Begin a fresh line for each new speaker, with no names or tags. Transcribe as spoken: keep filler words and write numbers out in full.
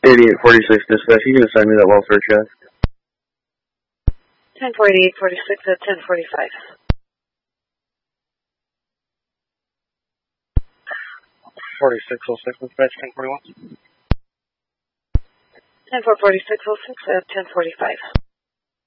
eighty-eight forty-six dispatch, you can assign me that welfare check.
ten forty-eight forty-six at ten forty-five.
forty-six oh six dispatch, ten forty-one.
ten four forty-six oh six at ten forty-five.